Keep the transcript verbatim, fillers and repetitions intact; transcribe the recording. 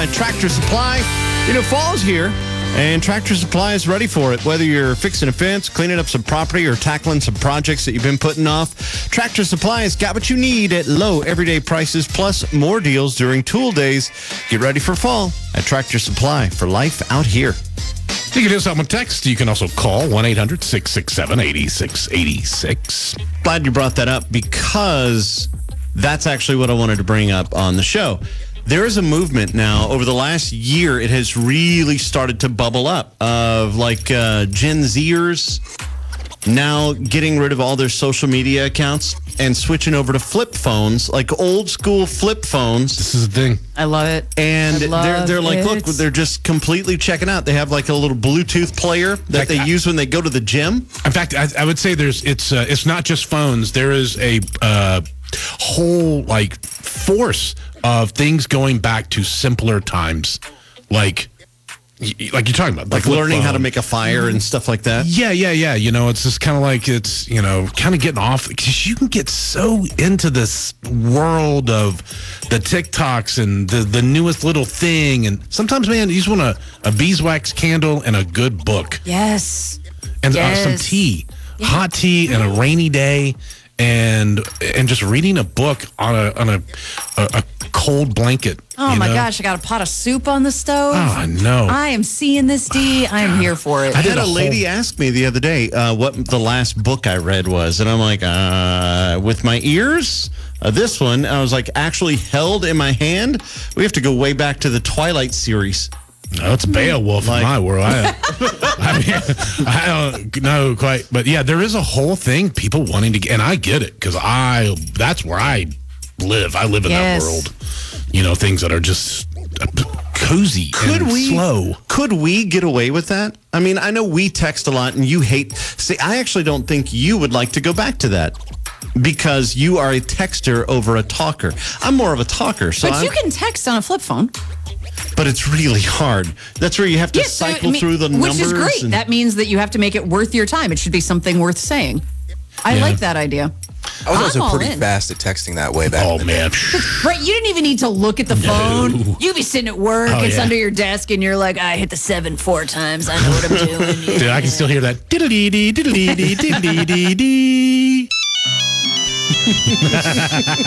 by Tractor Supply. You know, fall's here, and Tractor Supply is ready for it. Whether you're fixing a fence, cleaning up some property, or tackling some projects that you've been putting off, Tractor Supply has got what you need at low everyday prices, plus more deals during tool days. Get ready for fall at Tractor Supply, for life out here. You can do something with text. You can also call one eight hundred six six seven eight six eight six. Glad you brought that up, because that's actually what I wanted to bring up on the show. There is a movement now. Over the last year, it has really started to bubble up of like uh, Gen Zers now getting rid of all their social media accounts and switching over to flip phones, like old school flip phones. This is the thing. I love it. And I love they're they're like, it. look, they're just completely checking out. They have like a little Bluetooth player that fact, they I- use when they go to the gym. In fact, I, I would say there's it's uh, it's not just phones. There is a uh, whole like force of things going back to simpler times, like y- like you're talking about, Like flip learning how to phone. make a fire and stuff like that. Yeah, yeah, yeah. You know, it's just kind of like it's, you know, kind of getting off, because you can get so into this world of the TikToks and the, the newest little thing. And sometimes, man, you just want a, a beeswax candle and a good book Yes. and uh, some Yes. tea, hot tea and a rainy day. And and just reading a book on a on a a, a cold blanket. Oh you my know? gosh, I got a pot of soup on the stove. Oh, I know. I am seeing this, D. I am here for it. I did had a a lady ask me the other day uh, what the last book I read was, and I'm like, uh, with my ears. Uh, this one, I was like, actually held in my hand. We have to go way back to the Twilight series. No, it's Beowulf Like- in my world. I, I mean, I don't know quite, but yeah, there is a whole thing. People wanting to, get, and I get it, because I that's where I live. I live in Yes. that world. You know, things that are just uh, cozy Could and we slow. Could we get away with that? I mean, I know we text a lot, and you hate. See, I actually don't think you would like to go back to that, because you are a texter over a talker. I'm more of a talker, so But I'm, you can text on a flip phone. but it's really hard. That's where you have to Yes, so, cycle I mean, through the which numbers. is great. and- That means that you have to make it worth your time. It should be something worth saying. I Yeah. like that idea. I was I'm also all pretty in. fast at texting that way back. Oh in the day. man, Right, you didn't even need to look at the phone. You'd be sitting at work, Oh, it's yeah. under your desk, and you're like, I hit the seven four times. I know what I'm doing. dude, I can still hear that. Diddle-dee, diddle-dee, diddle-dee, diddle-dee, dee.